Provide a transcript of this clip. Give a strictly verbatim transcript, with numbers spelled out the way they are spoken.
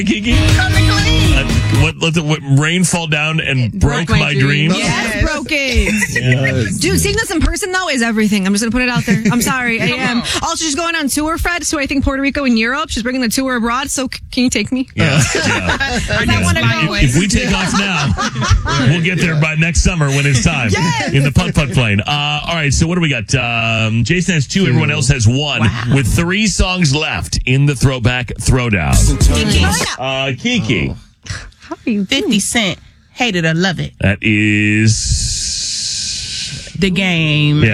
Kiki? Uh, what, let the, what, rain fall down and broke, broke my, my dreams? Yes, broke it. Yes. Dude, seeing this in person, though, is everything. I'm just going to put it out there. I'm sorry. I am. Also, she's going on tour, Fred, so I think Puerto Rico and Europe. She's bringing the tour abroad, so c- can you take me? Yeah. yeah. I yeah. want to go. If, if we take off now, we'll get there by next summer when it's time. Yes. In the putt-putt plane. Uh, all right, so what do we got? Um, Jason has two. Everyone else has one. Wow. With three songs left in the Throwback Throwdown. Kiki. Uh, Kiki. Oh. How are you fifty Cent, Hate It or Love It. That is... The Game. Yeah.